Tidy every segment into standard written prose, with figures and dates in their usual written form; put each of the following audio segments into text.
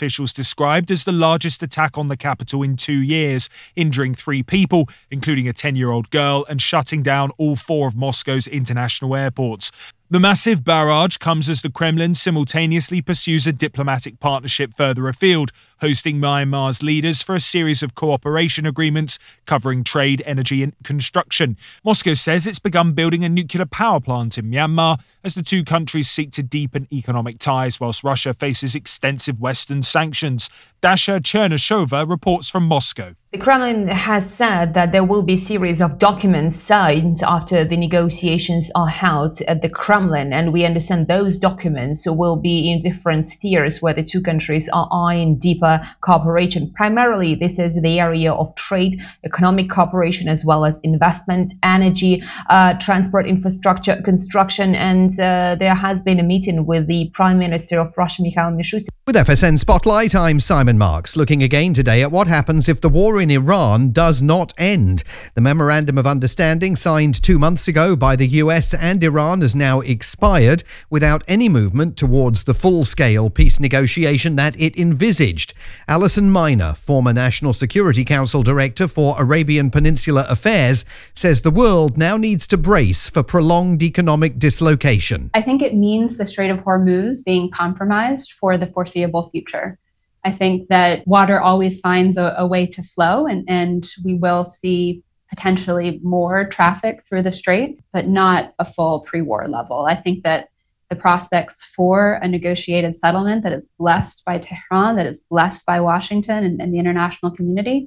officials described as the largest attack on the capital in 2 years, injuring 3 people, including a 10-year-old girl, and shutting down all 4 of Moscow's international airports. The massive barrage comes as the Kremlin simultaneously pursues a diplomatic partnership further afield, hosting Myanmar's leaders for a series of cooperation agreements covering trade, energy and construction. Moscow says it's begun building a nuclear power plant in Myanmar as the two countries seek to deepen economic ties, whilst Russia faces extensive Western sanctions. Dasha Chernyshova reports from Moscow. The Kremlin has said that there will be a series of documents signed after the negotiations are held at the Kremlin, and we understand those documents will be in different spheres where the two countries are eyeing deeper cooperation. Primarily, this is the area of trade, economic cooperation, as well as investment, energy, transport infrastructure, construction, and there has been a meeting with the Prime Minister of Russia, Mikhail Mishustin. With FSN Spotlight, I'm Simon Marks, looking again today at what happens if the war in Iran does not end. The Memorandum of Understanding signed 2 months ago by the US and Iran has now expired without any movement towards the full-scale peace negotiation that it envisaged. Alison Miner, former National Security Council Director for Arabian Peninsula Affairs, says the world now needs to brace for prolonged economic dislocation. I think it means the Strait of Hormuz being compromised for the foreseeable future. I think that water always finds a way to flow, and we will see potentially more traffic through the strait, but not a full pre-war level. I think that the prospects for a negotiated settlement that is blessed by Tehran, that is blessed by Washington and the international community,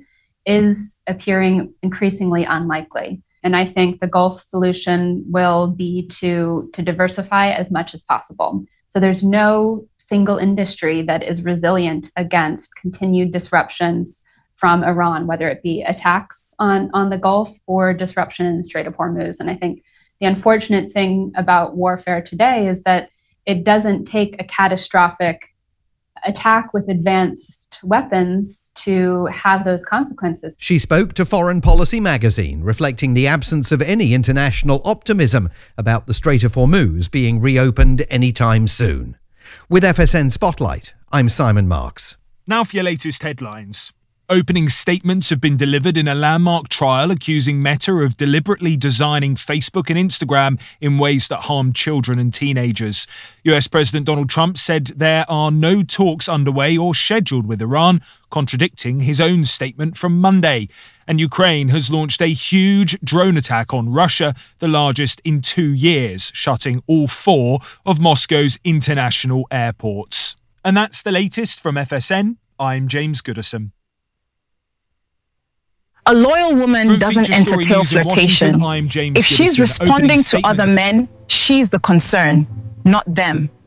is appearing increasingly unlikely. And I think the Gulf solution will be to diversify as much as possible. So there's no single industry that is resilient against continued disruptions from Iran, whether it be attacks on the Gulf or disruption in the Strait of Hormuz. And I think the unfortunate thing about warfare today is that it doesn't take a catastrophic attack with advanced weapons to have those consequences. She spoke to Foreign Policy magazine, reflecting the absence of any international optimism about the Strait of Hormuz being reopened anytime soon. With FSN Spotlight, I'm Simon Marks. Now for your latest headlines. Opening statements have been delivered in a landmark trial accusing Meta of deliberately designing Facebook and Instagram in ways that harm children and teenagers. US President Donald Trump said there are no talks underway or scheduled with Iran, contradicting his own statement from Monday. And Ukraine has launched a huge drone attack on Russia, the largest in 2 years, shutting all 4 of Moscow's international airports. And that's the latest from FSN. I'm James Goodison. A loyal woman doesn't entertain flirtation. If she's responding to other men, she's the concern, not them.